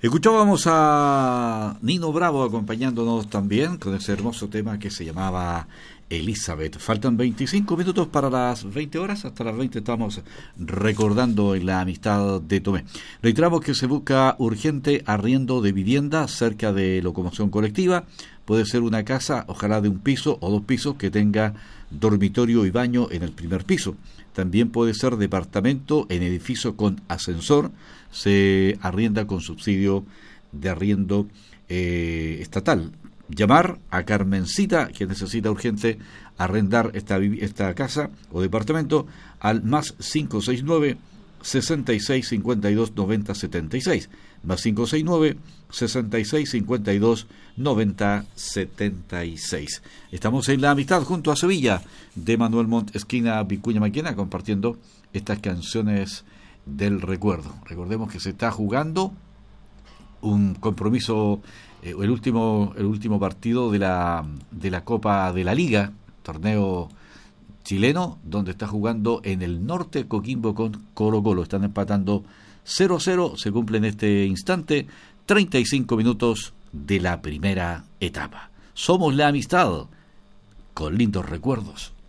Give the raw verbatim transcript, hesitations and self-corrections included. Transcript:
Escuchábamos a Nino Bravo acompañándonos también con ese hermoso tema que se llamaba Elizabeth. Faltan veinticinco minutos para las veinte horas, hasta las veinte estamos recordando en la amistad de Tomé. Reiteramos que se busca urgente arriendo de vivienda cerca de locomoción colectiva. Puede ser una casa, ojalá de un piso o dos pisos, que tenga dormitorio y baño en el primer piso. También puede ser departamento en edificio con ascensor. Se arrienda con subsidio de arriendo eh, estatal. Llamar a Carmencita, que necesita urgente arrendar esta, esta casa o departamento, al más cinco seis nueve, sesenta y seis cincuenta y dos noventa setenta y seis, más cinco seis nueve, sesenta y seis cincuenta y dos noventa setenta y seis. Estamos en La Amistad junto a Sevilla, de Manuel Montt, esquina Vicuña Maquena, compartiendo estas canciones del recuerdo. Recordemos que se está jugando un compromiso, eh, el último el último partido de la de la Copa de la Liga, torneo chileno, donde está jugando en el norte Coquimbo con Colo Colo. Están empatando cero a cero, se cumple en este instante treinta y cinco minutos de la primera etapa. Somos La Amistad, con lindos recuerdos.